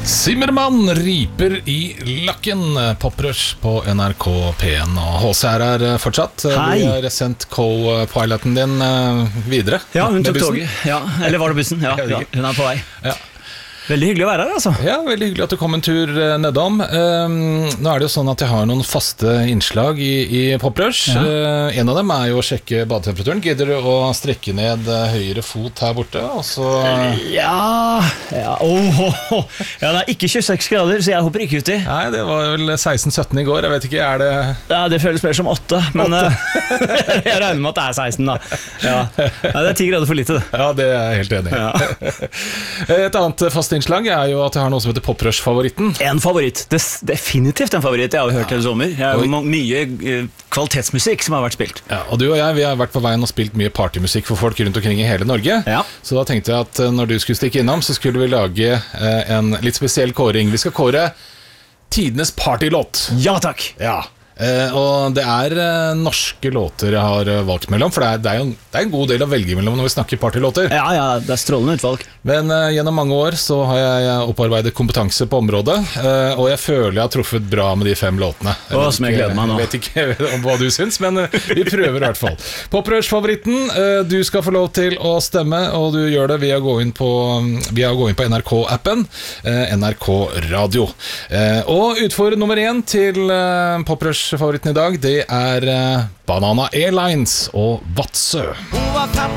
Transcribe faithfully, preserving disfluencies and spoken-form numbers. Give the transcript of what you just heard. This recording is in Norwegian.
Zimmermann riper i lakken. Poprush på N R K P en. Og H C R er fortsatt. Hei. Vi har sendt co-piloten din videre. Ja, hun tok toget. Ja, eller var det bussen? Ja, ja, hun er på vei. Ja. Veldig hyggelig å være her, altså. Ja, veldig hyggelig at du kom en tur nedom. um, Nå er det jo sånn at jeg har noen faste innslag i, i Poprush. ja. uh, En av dem er jo å sjekke badetemperaturen. Gidder du å strekke ned høyre fot her borte? Og så Ja, ja. Oh, oh, oh. Ja, det er ikke tjueseks grader, så jeg hopper ikke uti. Nei, det var vel seksten sytten i går. Jeg vet ikke, er det Ja, det føles mer som åtte. Men åtte. Jeg regner med at det er seksten da. Ja. Nei, det er ti grader for lite det. Ja, det er jeg helt enig i. Ja. Et annet fast innslag er jo at jeg har noe som heter Poprush-favoritten. En favoritt, Des, definitivt en favoritt jeg har hørt hele sommer. Jeg har jo mye uh, kvalitetsmusikk som har vært spilt. Ja, og du og jeg, vi har vært på veien og spilt mye partymusikk for folk rundt omkring i hele Norge. Ja. Så da tenkte jeg at når du skulle stikke innom, så skulle vi lage uh, en litt spesiell kåring. Vi skal kåre tidenes partylåt. Ja takk. Ja. Uh, og det er uh, norske låter jeg har uh, valgt mellom. For det er, det, er jo, det er en god del å velge mellom når vi snakker partylåter. Ja, ja, det er strålende utvalg. Men uh, gjennom mange år så har jeg opparbeidet kompetanse på området, uh, og jeg føler jeg har truffet bra med de fem låtene. Åh, som jeg gleder meg nå. Jeg vet ikke om hva du syns, men uh, vi prøver i hvert fall. Poprush-favoritten, uh, du skal få lov til å stemme, og du gjør det via å gå inn på, via å gå inn på N R K-appen, uh, N R K Radio. Uh, og utfordrer nummer én til uh, Poprush favoritten i dag, det er uh, Banana Airlines og Vadsø. Hun var